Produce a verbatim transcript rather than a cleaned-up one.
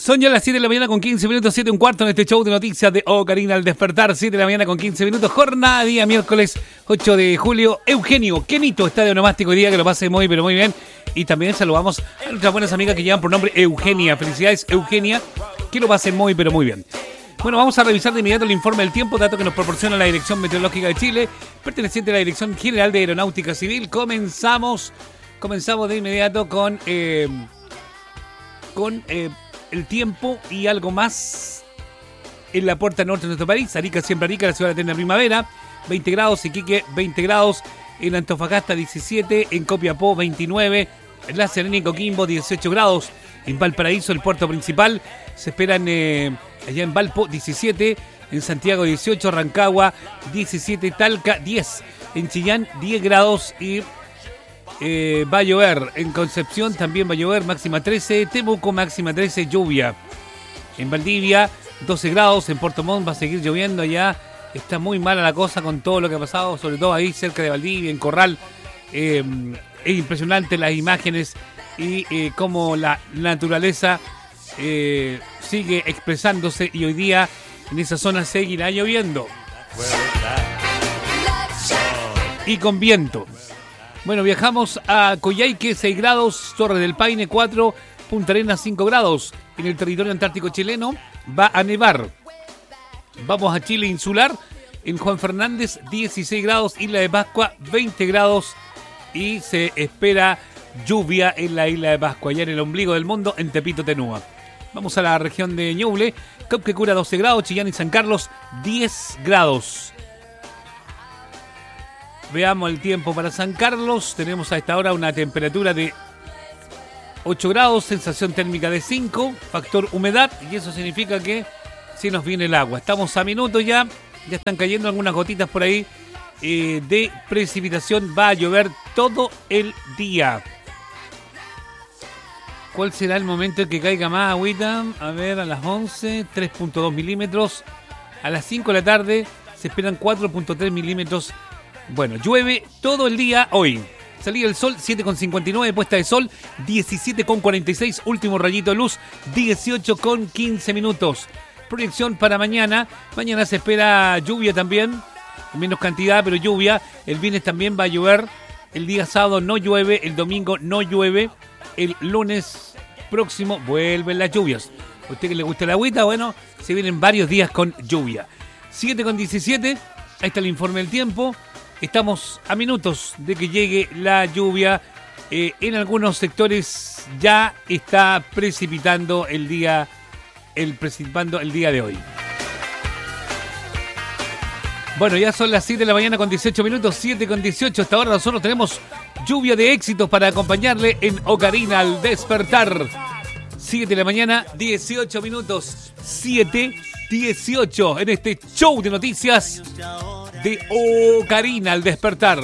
Son ya las siete de la mañana con quince minutos, siete un cuarto en este show de noticias de Ocarina al despertar, siete de la mañana con quince minutos, jornada día miércoles ocho de julio. Eugenio, qué nito está de onomástico hoy día, que lo pase muy pero muy bien. Y también saludamos a nuestras buenas amigas que llevan por nombre Eugenia. Felicidades Eugenia, que lo pase muy pero muy bien. Bueno, vamos a revisar de inmediato el informe del tiempo, dato que nos proporciona la Dirección Meteorológica de Chile, perteneciente a la Dirección General de Aeronáutica Civil. Comenzamos, comenzamos de inmediato con... Eh, con... Eh, el tiempo y algo más en la puerta norte de nuestro país. Arica, siempre Arica, la ciudad de eterna primavera, veinte grados, Iquique veinte grados, en Antofagasta diecisiete, en Copiapó veintinueve, en La Serena y Coquimbo dieciocho grados, en Valparaíso, el puerto principal, se esperan eh, allá en Valpo diecisiete, en Santiago dieciocho, Rancagua diecisiete, Talca diez, en Chillán diez grados y Eh, va a llover. En Concepción también va a llover, máxima trece. Temuco, máxima trece, lluvia. En Valdivia, doce grados. En Puerto Montt va a seguir lloviendo. Allá está muy mala la cosa con todo lo que ha pasado, sobre todo ahí cerca de Valdivia, en Corral. Eh, es impresionante las imágenes y eh, cómo la naturaleza eh, sigue expresándose, y hoy día en esa zona seguirá lloviendo y con viento. Bueno, viajamos a Coyhaique, seis grados, Torres del Paine, cuatro, Punta Arenas, cinco grados. En el territorio antártico chileno va a nevar. Vamos a Chile insular, en Juan Fernández, dieciséis grados, Isla de Pascua, veinte grados. Y se espera lluvia en la Isla de Pascua, allá en el ombligo del mundo, en Tepito, Tenúa. Vamos a la región de Ñuble, Cauquecura, doce grados, Chillán y San Carlos, diez grados. Veamos el tiempo para San Carlos. Tenemos a esta hora una temperatura de ocho grados, sensación térmica de cinco, factor humedad, y eso significa que se nos viene el agua. Estamos a minutos ya, ya están cayendo algunas gotitas por ahí eh, de precipitación. Va a llover todo el día. ¿Cuál será el momento en que caiga más agüita? A ver, a las once, tres punto dos milímetros. A las cinco de la tarde se esperan cuatro punto tres milímetros. Bueno, llueve todo el día hoy. Salida del sol, siete con cincuenta y nueve, puesta de sol, diecisiete con cuarenta y seis, último rayito de luz, dieciocho con quince minutos. Proyección para mañana. Mañana se espera lluvia también, menos cantidad, pero lluvia. El viernes también va a llover. El día sábado no llueve, el domingo no llueve. El lunes próximo vuelven las lluvias. ¿A usted que le gusta la agüita? Bueno, se vienen varios días con lluvia. siete con diecisiete, ahí está el informe del tiempo. Estamos a minutos de que llegue la lluvia. Eh, en algunos sectores ya está precipitando el día, el precipitando el día de hoy. Bueno, ya son las siete de la mañana con dieciocho minutos, siete con dieciocho. Hasta ahora nosotros tenemos lluvia de éxitos para acompañarle en Ocarina al despertar. siete de la mañana, dieciocho minutos, siete dieciocho en este show de noticias de Ocarina al despertar.